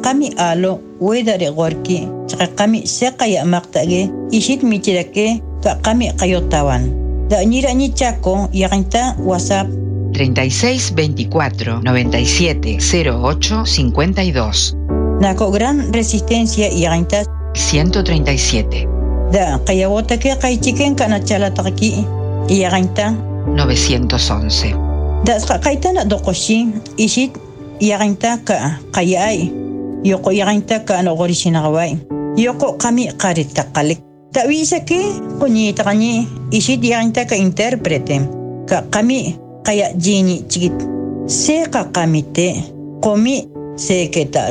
qami alo wedare gorki qami seqaya maqtage ishit michirake qami qayotawan da ñira ñi Chaco yaqinta WhatsApp 36 24 97 08 52. Naco Gran Resistencia yaqinta 137. Da qayawota que qaychiken kana chalataqki yaqinta 911. Da qaytana doqoshi ishit yaqinta ka qayay yoko yaqinta ka no gorishinawai yoko qami qaritaqalik da wisa que quni taqani ishit yaqinta ka interprete ka qami qaya jini chigit se qamite qomi se que ta